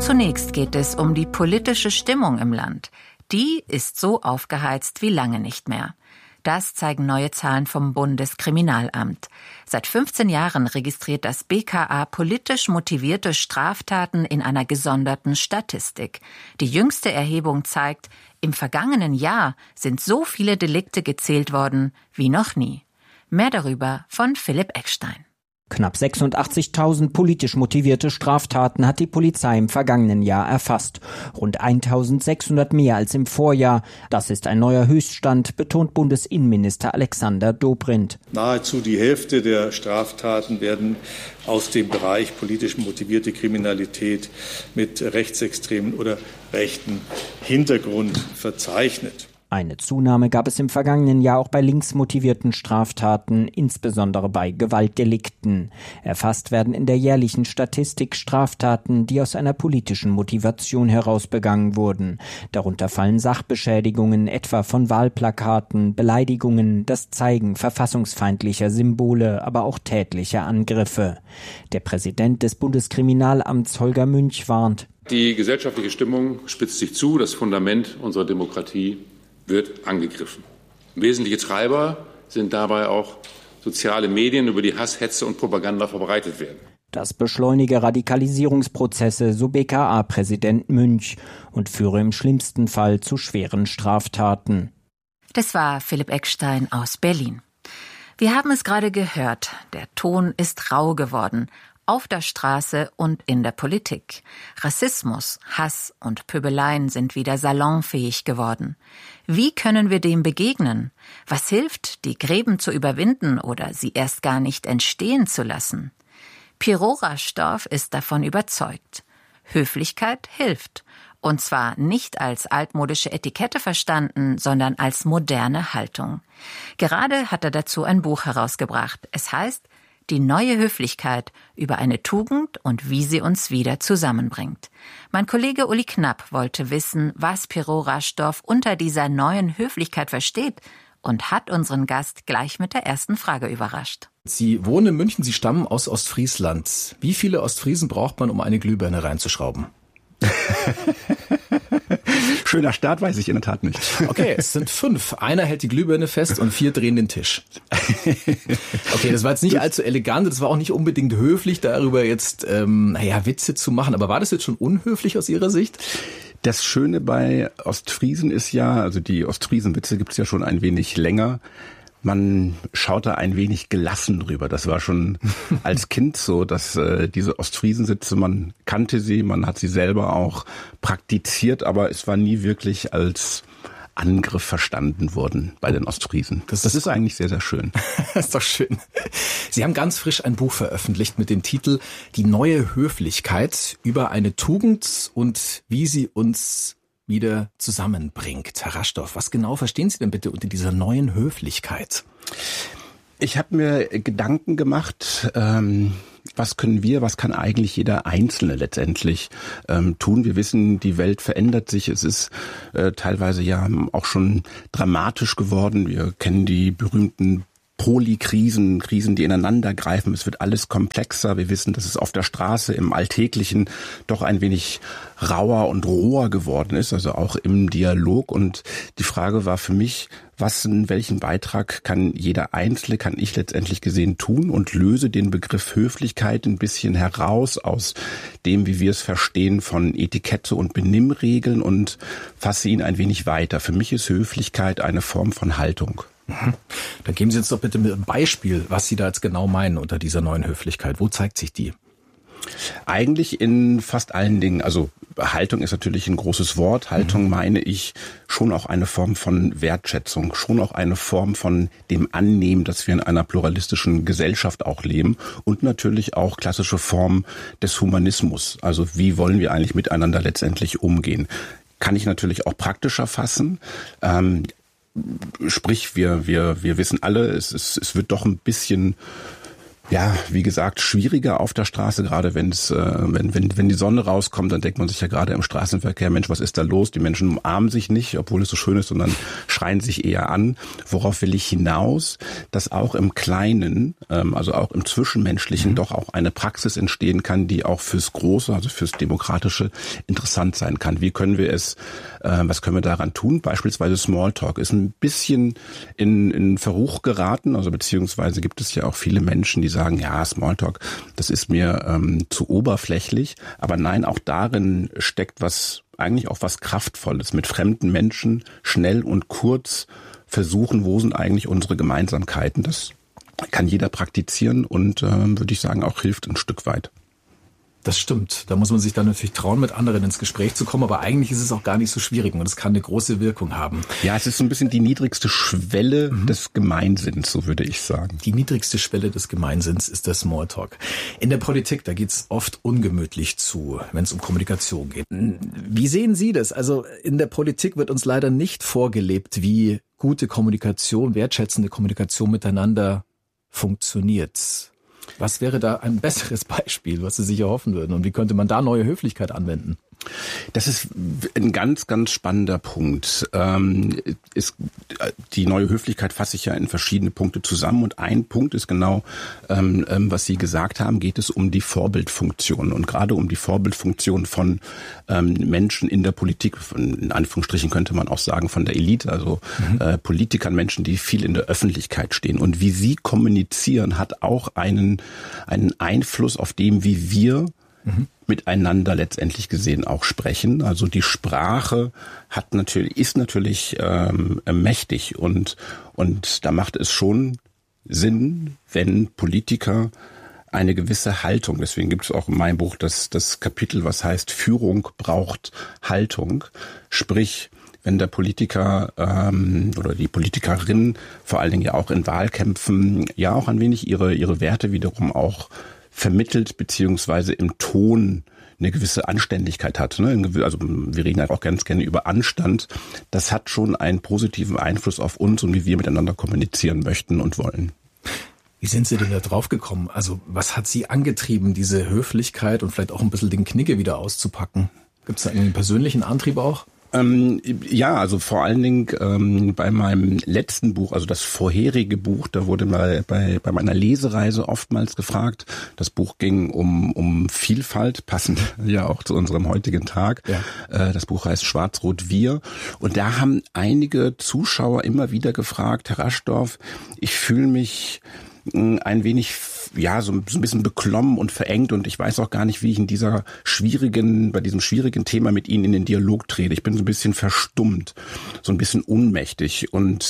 Zunächst geht es um die politische Stimmung im Land. Die ist so aufgeheizt wie lange nicht mehr. Das zeigen neue Zahlen vom Bundeskriminalamt. Seit 15 Jahren registriert das BKA politisch motivierte Straftaten in einer gesonderten Statistik. Die jüngste Erhebung zeigt, im vergangenen Jahr sind so viele Delikte gezählt worden wie noch nie. Mehr darüber von Philipp Eckstein. Knapp 86.000 politisch motivierte Straftaten hat die Polizei im vergangenen Jahr erfasst. Rund 1.600 mehr als im Vorjahr. Das ist ein neuer Höchststand, betont Bundesinnenminister Alexander Dobrindt. Nahezu die Hälfte der Straftaten werden aus dem Bereich politisch motivierte Kriminalität mit rechtsextremen oder rechten Hintergrund verzeichnet. Eine Zunahme gab es im vergangenen Jahr auch bei linksmotivierten Straftaten, insbesondere bei Gewaltdelikten. Erfasst werden in der jährlichen Statistik Straftaten, die aus einer politischen Motivation heraus begangen wurden. Darunter fallen Sachbeschädigungen, etwa von Wahlplakaten, Beleidigungen, das Zeigen verfassungsfeindlicher Symbole, aber auch tätliche Angriffe. Der Präsident des Bundeskriminalamts, Holger Münch, warnt: Die gesellschaftliche Stimmung spitzt sich zu, das Fundament unserer Demokratie wird angegriffen. Wesentliche Treiber sind dabei auch soziale Medien, über die Hass, Hetze und Propaganda verbreitet werden. Das beschleunige Radikalisierungsprozesse, so BKA-Präsident Münch, und führe im schlimmsten Fall zu schweren Straftaten. Das war Philipp Eckstein aus Berlin. Wir haben es gerade gehört, der Ton ist rau geworden. Auf der Straße und in der Politik. Rassismus, Hass und Pöbeleien sind wieder salonfähig geworden. Wie können wir dem begegnen? Was hilft, die Gräben zu überwinden oder sie erst gar nicht entstehen zu lassen? Piero Raschdorf ist davon überzeugt. Höflichkeit hilft. Und zwar nicht als altmodische Etikette verstanden, sondern als moderne Haltung. Gerade hat er dazu ein Buch herausgebracht. Es heißt Die neue Höflichkeit über eine Tugend und wie sie uns wieder zusammenbringt. Mein Kollege Uli Knapp wollte wissen, was Piero Raschdorf unter dieser neuen Höflichkeit versteht und hat unseren Gast gleich mit der ersten Frage überrascht. Sie wohnen in München, Sie stammen aus Ostfriesland. Wie viele Ostfriesen braucht man, um eine Glühbirne reinzuschrauben? Schöner Start, weiß ich in der Tat nicht. Okay, es sind 5. Einer hält die Glühbirne fest und 4 drehen den Tisch. Okay, das war jetzt nicht allzu elegant, das war auch nicht unbedingt höflich, darüber jetzt Witze zu machen. Aber war das jetzt schon unhöflich aus Ihrer Sicht? Das Schöne bei Ostfriesen ist ja, also die Ostfriesen-Witze gibt es ja schon ein wenig länger. Man schaut da ein wenig gelassen drüber. Das war schon als Kind so, dass diese Ostfriesensitze, man kannte sie, man hat sie selber auch praktiziert, aber es war nie wirklich als Angriff verstanden worden bei den Ostfriesen. Das ist eigentlich sehr, sehr schön. Das ist doch schön. Sie haben ganz frisch ein Buch veröffentlicht mit dem Titel Die neue Höflichkeit über eine Tugend und wie sie uns wieder zusammenbringt. Herr Raschdorf, was genau verstehen Sie denn bitte unter dieser neuen Höflichkeit? Ich habe mir Gedanken gemacht, was kann eigentlich jeder Einzelne letztendlich tun? Wir wissen, die Welt verändert sich. Es ist teilweise ja auch schon dramatisch geworden. Wir kennen die berühmten Polykrisen, Krisen, die ineinander greifen. Es wird alles komplexer. Wir wissen, dass es auf der Straße im Alltäglichen doch ein wenig rauer und roher geworden ist, also auch im Dialog. Und die Frage war für mich, welchen Beitrag kann jeder Einzelne, kann ich letztendlich gesehen tun, und löse den Begriff Höflichkeit ein bisschen heraus aus dem, wie wir es verstehen, von Etikette und Benimmregeln und fasse ihn ein wenig weiter. Für mich ist Höflichkeit eine Form von Haltung. Dann geben Sie uns doch bitte mit einem Beispiel, was Sie da jetzt genau meinen unter dieser neuen Höflichkeit. Wo zeigt sich die? Eigentlich in fast allen Dingen. Also Haltung ist natürlich ein großes Wort. Haltung meine ich schon auch eine Form von Wertschätzung, schon auch eine Form von dem Annehmen, dass wir in einer pluralistischen Gesellschaft auch leben, und natürlich auch klassische Formen des Humanismus. Also wie wollen wir eigentlich miteinander letztendlich umgehen? Kann ich natürlich auch praktischer fassen. Sprich, wir wissen alle, es wird doch ein bisschen Ja, wie gesagt, schwieriger auf der Straße, gerade wenn die Sonne rauskommt, dann denkt man sich ja gerade im Straßenverkehr, Mensch, was ist da los? Die Menschen umarmen sich nicht, obwohl es so schön ist, sondern schreien sich eher an. Worauf will ich hinaus? Dass auch im Kleinen, also auch im Zwischenmenschlichen doch auch eine Praxis entstehen kann, die auch fürs Große, also fürs Demokratische interessant sein kann. Wie können wir es, was können wir daran tun? Beispielsweise Smalltalk ist ein bisschen in Verruch geraten, also beziehungsweise gibt es ja auch viele Menschen, die sagen, ja, Smalltalk, das ist mir zu oberflächlich. Aber nein, auch darin steckt eigentlich auch was Kraftvolles. Mit fremden Menschen schnell und kurz versuchen, wo sind eigentlich unsere Gemeinsamkeiten. Das kann jeder praktizieren und würde ich sagen, auch hilft ein Stück weit. Das stimmt. Da muss man sich dann natürlich trauen, mit anderen ins Gespräch zu kommen. Aber eigentlich ist es auch gar nicht so schwierig und es kann eine große Wirkung haben. Ja, es ist so ein bisschen die niedrigste Schwelle des Gemeinsinns, so würde ich sagen. Die niedrigste Schwelle des Gemeinsinns ist der Smalltalk. In der Politik, da geht's oft ungemütlich zu, wenn es um Kommunikation geht. Wie sehen Sie das? Also in der Politik wird uns leider nicht vorgelebt, wie gute Kommunikation, wertschätzende Kommunikation miteinander funktioniert. Was wäre da ein besseres Beispiel, was Sie sich erhoffen würden? Und wie könnte man da neue Höflichkeit anwenden? Das ist ein ganz, ganz spannender Punkt. Die neue Höflichkeit fasse ich ja in verschiedene Punkte zusammen. Und ein Punkt ist genau, was Sie gesagt haben, geht es um die Vorbildfunktion. Und gerade um die Vorbildfunktion von Menschen in der Politik, in Anführungsstrichen könnte man auch sagen von der Elite, also Politikern, Menschen, die viel in der Öffentlichkeit stehen. Und wie sie kommunizieren, hat auch einen Einfluss auf dem, wie wir miteinander letztendlich gesehen auch sprechen. Also die Sprache ist natürlich mächtig und da macht es schon Sinn, wenn Politiker eine gewisse Haltung, deswegen gibt es auch in meinem Buch das Kapitel, was heißt Führung braucht Haltung, sprich wenn der Politiker oder die Politikerin vor allen Dingen ja auch in Wahlkämpfen ja auch ein wenig ihre Werte wiederum auch vermittelt, beziehungsweise im Ton eine gewisse Anständigkeit hat. Also wir reden halt auch ganz gerne über Anstand. Das hat schon einen positiven Einfluss auf uns und wie wir miteinander kommunizieren möchten und wollen. Wie sind Sie denn da drauf gekommen? Also was hat Sie angetrieben, diese Höflichkeit und vielleicht auch ein bisschen den Knigge wieder auszupacken? Gibt es da einen persönlichen Antrieb auch? Ja, also vor allen Dingen bei meinem letzten Buch, also das vorherige Buch, da wurde mal bei meiner Lesereise oftmals gefragt. Das Buch ging um Vielfalt, passend ja auch zu unserem heutigen Tag. Ja. Das Buch heißt Schwarz-Rot-Wir. Und da haben einige Zuschauer immer wieder gefragt, Herr Raschdorf, ich fühle mich ein wenig, ja, so ein bisschen beklommen und verengt und ich weiß auch gar nicht, wie ich bei diesem schwierigen Thema mit Ihnen in den Dialog trete. Ich bin so ein bisschen verstummt, so ein bisschen ohnmächtig und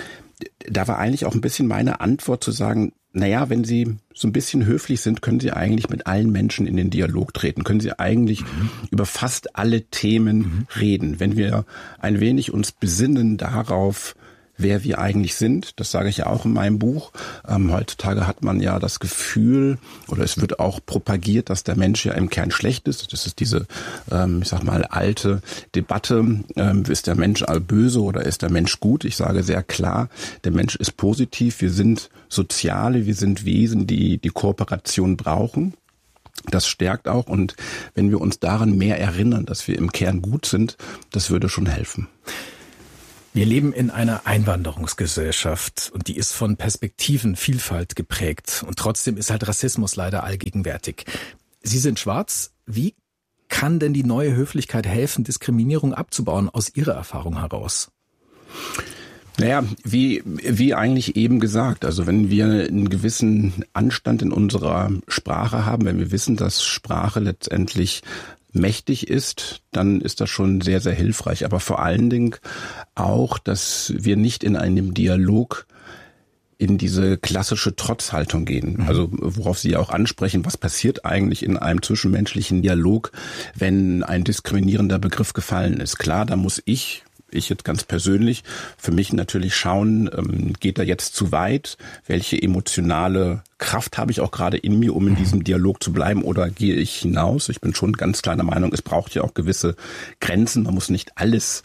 da war eigentlich auch ein bisschen meine Antwort zu sagen, naja, wenn Sie so ein bisschen höflich sind, können Sie eigentlich mit allen Menschen in den Dialog treten, können Sie eigentlich über fast alle Themen reden. Wenn wir ein wenig uns besinnen darauf, wer wir eigentlich sind, das sage ich ja auch in meinem Buch. Heutzutage hat man ja das Gefühl, oder es wird auch propagiert, dass der Mensch ja im Kern schlecht ist. Das ist diese, ich sag mal, alte Debatte. Ist der Mensch böse oder ist der Mensch gut? Ich sage sehr klar, der Mensch ist positiv. Wir sind Soziale, wir sind Wesen, die Kooperation brauchen. Das stärkt auch. Und wenn wir uns daran mehr erinnern, dass wir im Kern gut sind, das würde schon helfen. Wir leben in einer Einwanderungsgesellschaft und die ist von Perspektivenvielfalt geprägt. Und trotzdem ist halt Rassismus leider allgegenwärtig. Sie sind schwarz. Wie kann denn die neue Höflichkeit helfen, Diskriminierung abzubauen aus Ihrer Erfahrung heraus? Naja, wie eigentlich eben gesagt, also wenn wir einen gewissen Anstand in unserer Sprache haben, wenn wir wissen, dass Sprache letztendlich mächtig ist, dann ist das schon sehr, sehr hilfreich. Aber vor allen Dingen auch, dass wir nicht in einem Dialog in diese klassische Trotzhaltung gehen. Also worauf Sie auch ansprechen, was passiert eigentlich in einem zwischenmenschlichen Dialog, wenn ein diskriminierender Begriff gefallen ist. Klar, da muss ich jetzt ganz persönlich, für mich natürlich schauen, geht er jetzt zu weit? Welche emotionale Kraft habe ich auch gerade in mir, um in diesem Dialog zu bleiben, oder gehe ich hinaus? Ich bin schon ganz klar der Meinung, es braucht ja auch gewisse Grenzen. Man muss nicht alles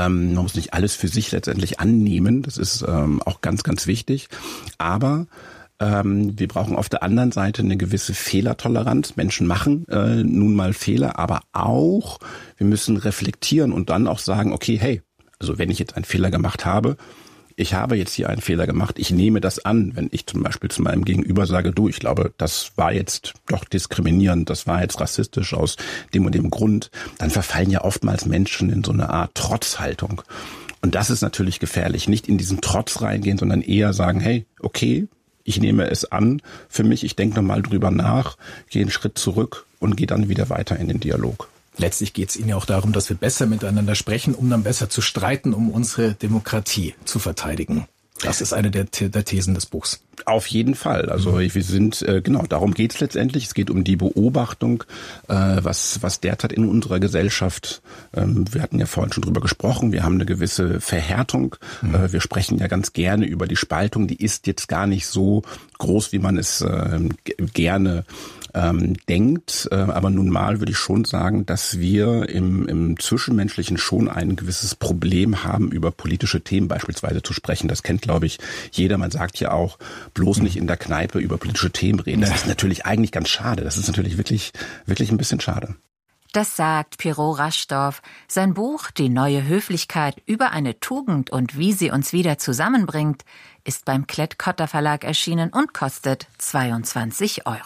für sich letztendlich annehmen. Das ist auch ganz, ganz wichtig. Aber Wir brauchen auf der anderen Seite eine gewisse Fehlertoleranz. Menschen machen nun mal Fehler, aber auch, wir müssen reflektieren und dann auch sagen, okay, hey, also wenn ich jetzt einen Fehler gemacht habe, ich habe jetzt hier einen Fehler gemacht, ich nehme das an, wenn ich zum Beispiel zu meinem Gegenüber sage, du, ich glaube, das war jetzt doch diskriminierend, das war jetzt rassistisch aus dem und dem Grund, dann verfallen ja oftmals Menschen in so eine Art Trotzhaltung. Und das ist natürlich gefährlich. Nicht in diesen Trotz reingehen, sondern eher sagen, hey, okay, ich nehme es an für mich, ich denke nochmal drüber nach, gehe einen Schritt zurück und gehe dann wieder weiter in den Dialog. Letztlich geht es Ihnen ja auch darum, dass wir besser miteinander sprechen, um dann besser zu streiten, um unsere Demokratie zu verteidigen. Das ist eine der Thesen des Buchs. Auf jeden Fall. Also wir sind, genau, darum geht es letztendlich. Es geht um die Beobachtung, was derzeit in unserer Gesellschaft, wir hatten ja vorhin schon drüber gesprochen, wir haben eine gewisse Verhärtung. Wir sprechen ja ganz gerne über die Spaltung. Die ist jetzt gar nicht so groß, wie man es gerne denkt. Aber nun mal würde ich schon sagen, dass wir im Zwischenmenschlichen schon ein gewisses Problem haben, über politische Themen beispielsweise zu sprechen. Das kennt, glaube ich, jeder. Man sagt ja auch, bloß nicht in der Kneipe über politische Themen reden. Das ist natürlich eigentlich ganz schade. Das ist natürlich wirklich ein bisschen schade. Das sagt Pirot Raschdorf. Sein Buch »Die neue Höflichkeit über eine Tugend und wie sie uns wieder zusammenbringt« ist beim Klett-Cotta Verlag erschienen und kostet 22 €.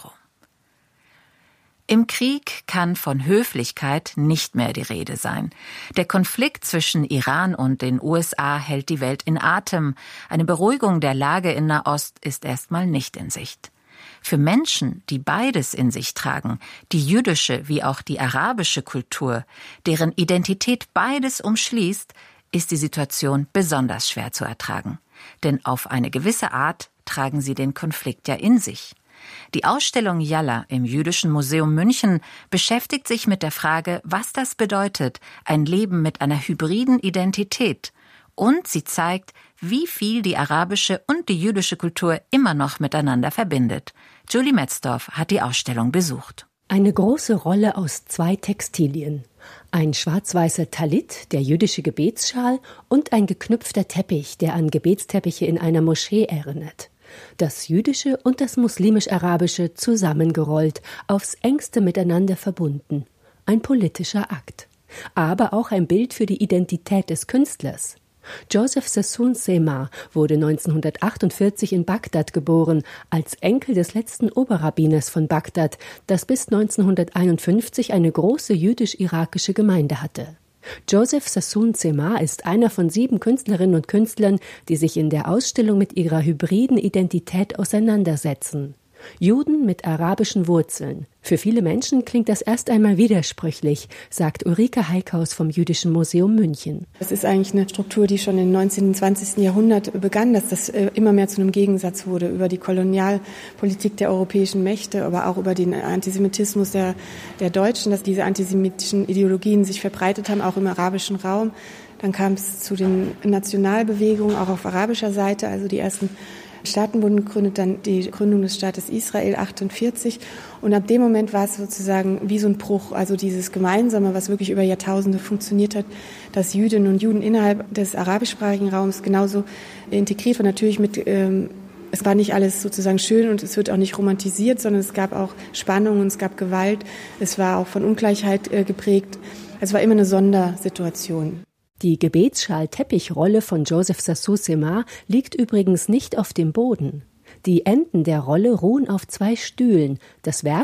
Im Krieg kann von Höflichkeit nicht mehr die Rede sein. Der Konflikt zwischen Iran und den USA hält die Welt in Atem. Eine Beruhigung der Lage in Nahost ist erstmal nicht in Sicht. Für Menschen, die beides in sich tragen, die jüdische wie auch die arabische Kultur, deren Identität beides umschließt, ist die Situation besonders schwer zu ertragen. Denn auf eine gewisse Art tragen sie den Konflikt ja in sich. Die Ausstellung Yalla im Jüdischen Museum München beschäftigt sich mit der Frage, was das bedeutet, ein Leben mit einer hybriden Identität. Und sie zeigt, wie viel die arabische und die jüdische Kultur immer noch miteinander verbindet. Julie Metzdorf hat die Ausstellung besucht. Eine große Rolle aus 2 Textilien. Ein schwarz-weißer Talit, der jüdische Gebetsschal, und ein geknüpfter Teppich, der an Gebetsteppiche in einer Moschee erinnert. Das Jüdische und das Muslimisch-Arabische zusammengerollt, aufs Engste miteinander verbunden. Ein politischer Akt. Aber auch ein Bild für die Identität des Künstlers. Joseph Sassoon Sema wurde 1948 in Bagdad geboren, als Enkel des letzten Oberrabbiners von Bagdad, das bis 1951 eine große jüdisch-irakische Gemeinde hatte. Joseph Sassoon Sema ist einer von 7 Künstlerinnen und Künstlern, die sich in der Ausstellung mit ihrer hybriden Identität auseinandersetzen. Juden mit arabischen Wurzeln. Für viele Menschen klingt das erst einmal widersprüchlich, sagt Ulrike Heikhaus vom Jüdischen Museum München. Das ist eigentlich eine Struktur, die schon im 19. und 20. Jahrhundert begann, dass das immer mehr zu einem Gegensatz wurde über die Kolonialpolitik der europäischen Mächte, aber auch über den Antisemitismus der Deutschen, dass diese antisemitischen Ideologien sich verbreitet haben, auch im arabischen Raum. Dann kam es zu den Nationalbewegungen, auch auf arabischer Seite, also die ersten Staaten wurden gegründet, dann die Gründung des Staates Israel 48. Und ab dem Moment war es sozusagen wie so ein Bruch, also dieses Gemeinsame, was wirklich über Jahrtausende funktioniert hat, dass Jüdinnen und Juden innerhalb des arabischsprachigen Raums genauso integriert waren. Natürlich es war nicht alles sozusagen schön und es wird auch nicht romantisiert, sondern es gab auch Spannungen, es gab Gewalt, es war auch von Ungleichheit geprägt. Es war immer eine Sondersituation. Die Gebetsschal-Teppichrolle von Joseph Sassoon Sema liegt übrigens nicht auf dem Boden. Die Enden der Rolle ruhen auf 2 Stühlen. Das Werk